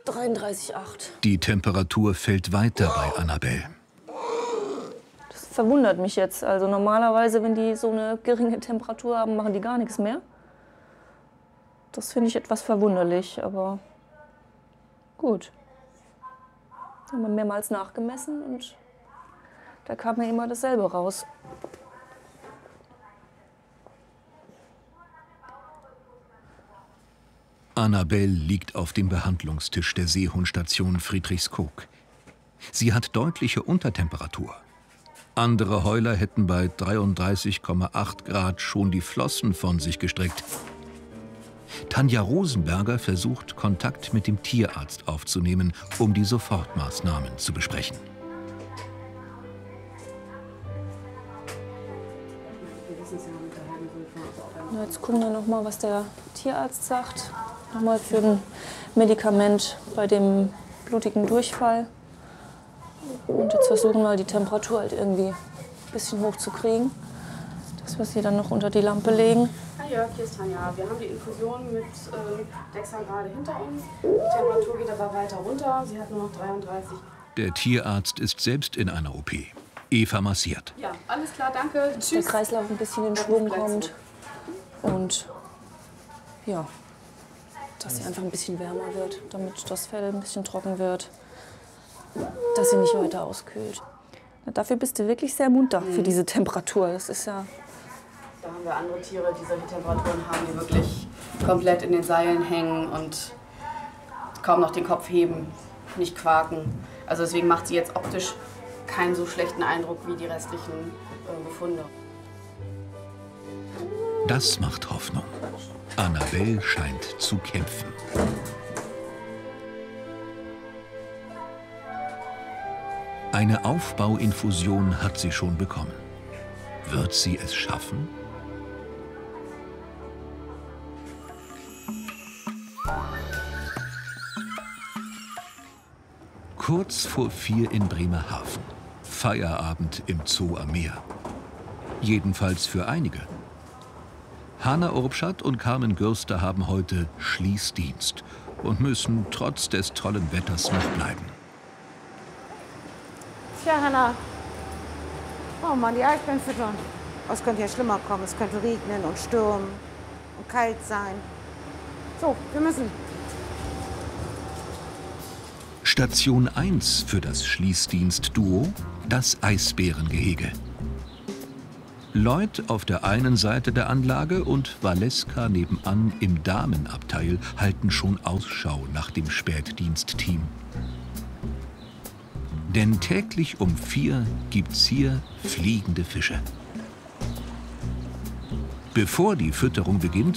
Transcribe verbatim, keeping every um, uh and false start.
dreiunddreißig Komma acht. Die Temperatur fällt weiter bei Annabelle. Das verwundert mich jetzt. Also normalerweise, wenn die so eine geringe Temperatur haben, machen die gar nichts mehr. Das finde ich etwas verwunderlich, aber gut. Haben wir mehrmals nachgemessen und da kam ja immer dasselbe raus. Annabelle liegt auf dem Behandlungstisch der Seehundstation Friedrichskoog. Sie hat deutliche Untertemperatur. Andere Heuler hätten bei dreiunddreißig Komma acht Grad schon die Flossen von sich gestreckt. Tanja Rosenberger versucht, Kontakt mit dem Tierarzt aufzunehmen, um die Sofortmaßnahmen zu besprechen. Jetzt gucken wir noch mal, was der Tierarzt sagt. Nochmal für ein Medikament bei dem blutigen Durchfall. Und jetzt versuchen wir die Temperatur halt irgendwie ein bisschen hoch zu kriegen, dass wir sie dann noch unter die Lampe legen. Hi Jörg, hier ist Tanja. Wir haben die Infusion mit äh, Dexa gerade hinter uns. Die Temperatur geht aber weiter runter. Sie hat nur noch dreiunddreißig. Der Tierarzt ist selbst in einer O P. Eva massiert. Ja, alles klar, danke. Tschüss. Der Kreislauf ein bisschen in Schwung kommt. Und ja, dass sie einfach ein bisschen wärmer wird, damit das Fell ein bisschen trocken wird, dass sie nicht weiter auskühlt. Dafür bist du wirklich sehr munter für diese Temperatur. Das ist ja. Da haben wir andere Tiere, die solche Temperaturen haben, die wirklich komplett in den Seilen hängen und kaum noch den Kopf heben, nicht quaken. Also deswegen macht sie jetzt optisch keinen so schlechten Eindruck wie die restlichen äh, Befunde. Das macht Hoffnung. Annabelle scheint zu kämpfen. Eine Aufbauinfusion hat sie schon bekommen. Wird sie es schaffen? Kurz vor vier in Bremerhaven. Feierabend im Zoo am Meer. Jedenfalls für einige. Hanna Urbschat und Carmen Gürster haben heute Schließdienst und müssen trotz des tollen Wetters noch bleiben. Tja, Hanna. Oh Mann, die Eisbären füttern. Es könnte ja schlimmer kommen. Es könnte regnen und stürmen und kalt sein. So, wir müssen. Station eins für das Schließdienst-Duo, das Eisbärengehege. Lloyd auf der einen Seite der Anlage und Valeska nebenan im Damenabteil halten schon Ausschau nach dem Spätdienstteam. Denn täglich um vier gibt's hier fliegende Fische. Bevor die Fütterung beginnt,